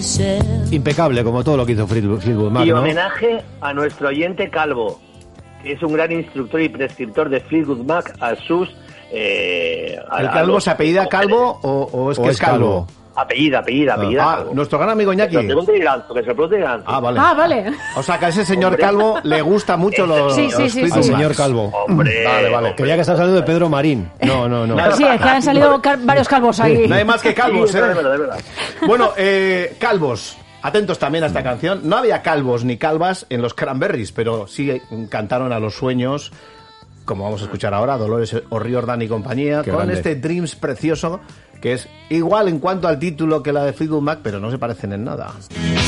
Impecable, como todo lo que hizo Fleetwood Mac, Y ¿no? homenaje a nuestro oyente Calvo, que es un gran instructor y prescriptor de Fleetwood Mac a sus... ¿El Calvo se apellida Calvo o es que es Calvo? Apellida. Nuestro gran amigo Iñaki. Que se lo pregunte Ganzo. Vale. O sea, que a ese señor Calvo le gusta mucho los... Sí. Al señor Calvo. Hombre. Vale. Creía que estás hablando de Pedro Marín. No. Sí, es que han salido varios calvos ahí. No hay más que calvos, Sí, es verdad. Bueno, calvos. Atentos también a esta canción. No había calvos ni calvas en los Cranberries, pero sí cantaron a los sueños, como vamos a escuchar ahora, Dolores O'Riordan y compañía, Qué con grande. este Dreams precioso, que es igual en cuanto al título que la de Fleetwood Mac, pero no se parecen en nada.